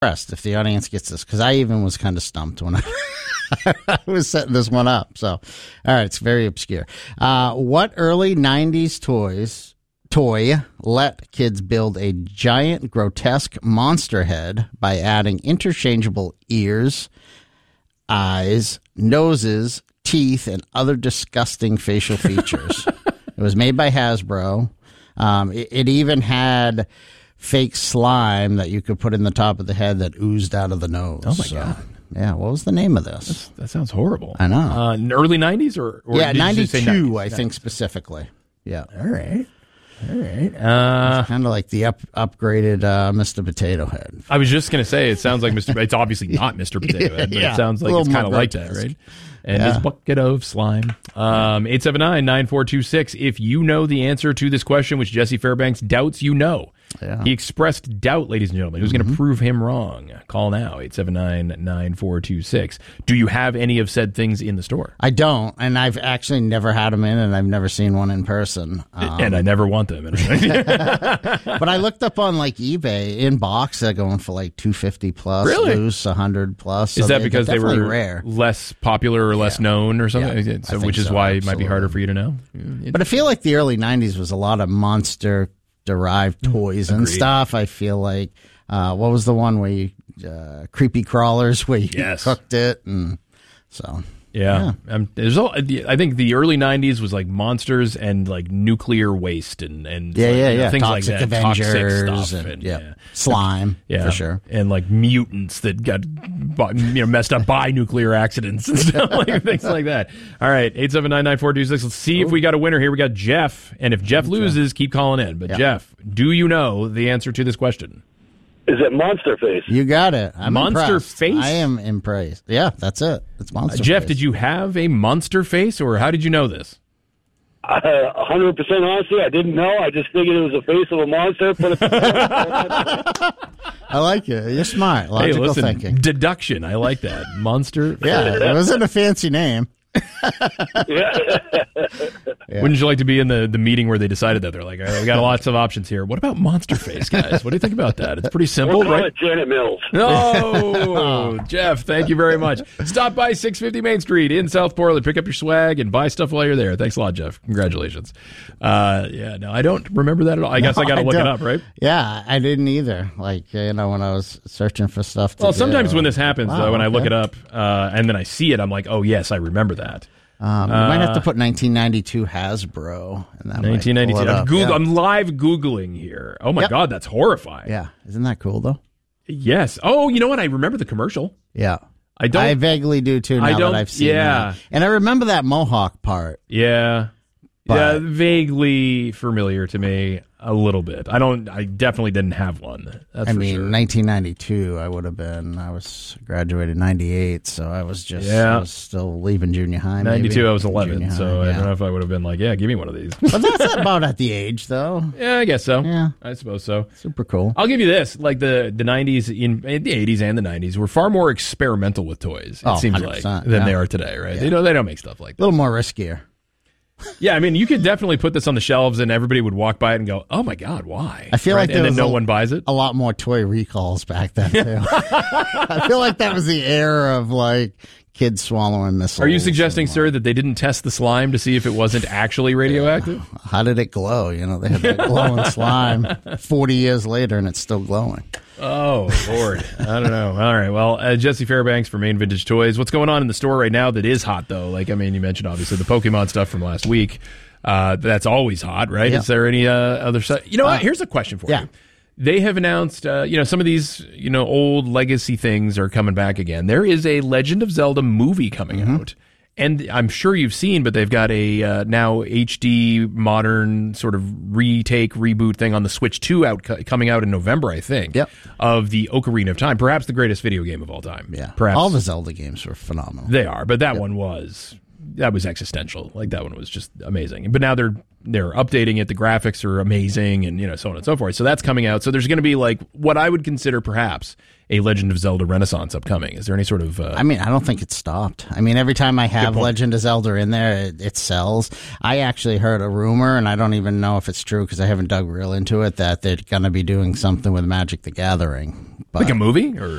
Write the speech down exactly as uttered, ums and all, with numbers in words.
impressed if the audience gets this, because I even was kind of stumped when I, I was setting this one up. So, all right, it's very obscure. Uh, what early nineties toys toy let kids build a giant, grotesque monster head by adding interchangeable ears, eyes, noses, teeth, and other disgusting facial features? It was made by Hasbro. Um, it, it even had fake slime that you could put in the top of the head that oozed out of the nose. Oh, my so, God. Yeah, what was the name of this? That's, that sounds horrible. I know. Uh, early nineties or, or yeah, did you say ninety-two, nineties? I think, specifically. Yeah. All right. All right. Uh, kind of like the up, upgraded uh, Mister Potato Head. I was just going to say, it sounds like Mister It's obviously not Mister Potato Head, but Yeah, it sounds like a it's little kind of more like that, grotesque. right? And Yeah. his bucket of slime. Um, eight seven nine, nine four two six. If you know the answer to this question, which Jesse Fairbanks doubts you know. Yeah. He expressed doubt, ladies and gentlemen. Who's going to prove him wrong? Call now, eight seven nine, nine four two six. Do you have any of said things in the store? I don't, and I've actually never had them in, and I've never seen one in person. Um, and I never want them. but I looked up on like eBay in box. They're going for like two fifty plus, Really? loose one hundred plus. Is so that they- because they're they were definitely rare? less popular or less Yeah. known or something? Yeah, so, I think which is so, why it might be absolutely. harder for you to know. But I feel like the early nineties was a lot of monster derived toys and Agreed. stuff. I feel like uh, what was the one where you uh, creepy crawlers where you Yes. cooked it, and so Yeah, um, there's all. I think the early nineties was like monsters and like nuclear waste and and yeah, like, yeah, you know, yeah, things Toxic like that, Avengers toxic stuff, and, and yeah. yeah. slime Yeah, for sure. and like mutants that got bu- you know messed up by nuclear accidents and stuff like things like that. All right, eight seven nine nine four two six. Let's see if we got a winner here. We got Jeff, and if Jeff loses, keep calling in. But Yeah. Jeff, do you know the answer to this question? Is it Monster Face? You got it. I'm Monster impressed. face? I am impressed. Yeah, that's it. It's Uh, monster. Jeff, face. did you have a monster face, or how did you know this? Uh, one hundred percent honestly, I didn't know. I just figured it was the face of a monster. Put it I like it. You're smart. Logical hey, listen, thinking. deduction. I like that. Monster. Yeah, it wasn't a fancy name. yeah. Yeah. Wouldn't you like to be in the, the meeting where they decided that? They're like, all right, we got lots of options here. What about Monster Face, guys? What do you think about that? It's pretty simple, We'll call right? it Janet Mills. No, Jeff, thank you very much. Stop by six fifty Main Street in South Portland. Pick up your swag and buy stuff while you're there. Thanks a lot, Jeff. Congratulations. Uh, yeah, no, I don't remember that at all. I guess I got to I look it don't. up, right? Yeah, I didn't either. Like, you know, when I was searching for stuff to Well, do, sometimes when this happens, Wow, though, when I look okay. it up uh, and then I see it, I'm like, oh, yes, I remember that. Um, you might have to put nineteen ninety-two Hasbro. And that might nineteen ninety-two. pull it I'm, up. Goog- Yeah. I'm live Googling here. Oh, my Yep. God, that's horrifying. Yeah, isn't that cool though? Yes. Oh, you know what? I remember the commercial. Yeah, I don't. I vaguely do too. Now I don't- that I've seen yeah. that. And I remember that mohawk part. Yeah. But- yeah, vaguely familiar to me a little bit. I don't. I definitely didn't have one. That's I for mean, sure. nineteen ninety-two. I would have been. I was graduated ninety-eight, so I was just. Yeah. I was still leaving junior high. ninety-two, maybe. I was eleven, Junior so high, I yeah. don't know if I would have been like, yeah, give me one of these. But that's about at the age, though. Yeah, I guess so. Yeah. I suppose so. Super cool. I'll give you this: like the the nineties, in, in the eighties and the nineties, were far more experimental with toys. It Oh, seems one hundred like percent, than yeah. they are today, right? Yeah. They don't. They don't make stuff like A that. little more riskier. Yeah, I mean, you could definitely put this on the shelves, and everybody would walk by it and go, "Oh my God, why?" I feel Right? like there and then was no a- one buys it. A lot more toy recalls back then, too. I feel like that was the era of, like, kids swallowing missiles. Are you suggesting, and, like, sir, that they didn't test the slime to see if it wasn't actually radioactive? How did it glow? You know, they had that glowing slime forty years later, and it's still glowing. Oh, Lord. I don't know. All right. Well, uh, Jesse Fairbanks for Main Vintage Toys. What's going on in the store right now that is hot, though? Like, I mean, you mentioned, obviously, the Pokemon stuff from last week. Uh, that's always hot, right? Yeah. Is there any uh, other stuff? You know what? Uh, Here's a question for yeah. you. They have announced, uh, you know, some of these, you know, old legacy things are coming back again. There is a Legend of Zelda movie coming Mm-hmm. out. And I'm sure you've seen, but they've got a uh, now H D modern sort of retake, reboot thing on the Switch two out coming out in November, I think, Yep. of the Ocarina of Time, perhaps the greatest video game of all time. Yeah. Perhaps All the Zelda games were phenomenal. they are, but that one was that was existential. Like that one was just amazing. But now they're they're updating it. The graphics are amazing, and you know so on and so forth. So that's coming out. So there's going to be like what I would consider perhaps a Legend of Zelda Renaissance upcoming. Is there any sort of? Uh, I mean, I don't think it stopped. I mean, every time I have point. Legend of Zelda in there, it, it sells. I actually heard a rumor, and I don't even know if it's true because I haven't dug real into it, that they're going to be doing something with Magic the Gathering. But like a movie or